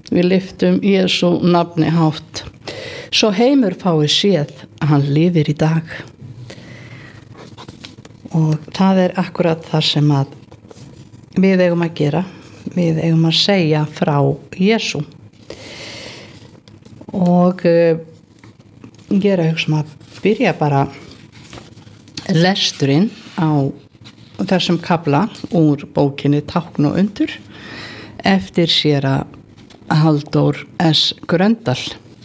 Við lyftum Jesú nafni hátt. Svo heimur fái séð að hann lifir í dag. Og það akkurat það sem að við eigum að gera. Við eigum að segja frá Jesú. Og ég að hugsa að byrja bara lesturinn á þessum kafla úr bókinni Tákn og undur eftir séra Halldór S. Gröndal.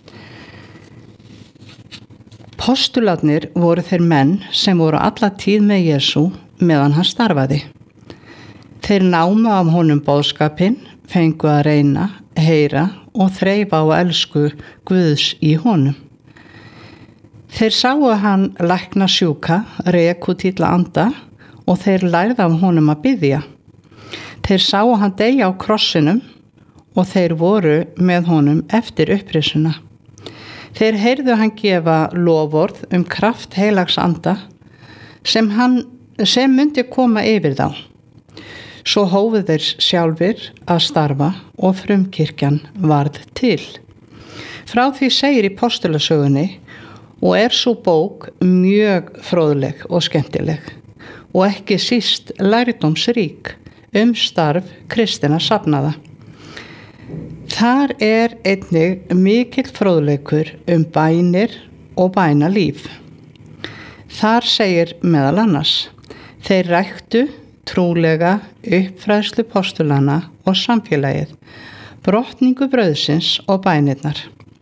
Postularnir voru þeir menn sem voru alla tíð með Jesú meðan hann starfaði. Þeir námu af honum boðskapinn, fengu að reyna, heyra og þreifa á elsku Guðs í honum. Þeir sáu hann lækna sjúka, reka út illa anda og þeir lærðu af honum að biðja. Þeir sáu hann deyja á krossinum og þeir voru með honum eftir upprisuna. Þeir heyrðu hann gefa loforð kraft heilags anda sem myndi koma yfir þá. Svo hófu þeir sjálfir að starfa og frumkirkjan varð til. Frá því segir í postulasögunni og sú bók mjög fróðleg og skemmtileg og ekki síst lærdómsrík starf kristinna safnaða. Þar einnig mikill fróðleikur bænir og bænalíf. Þar segir meðal annars: þeir ræktu trúlega uppfræðslu postulana og samfélagið, brotningu brauðsins og bænirnar.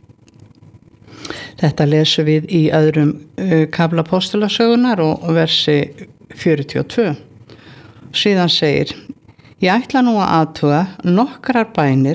Þetta lesum við í öðrum kafla postulasögunar og versi 42. Síðan segir: ég ætla nú að athuga nokkrar bænir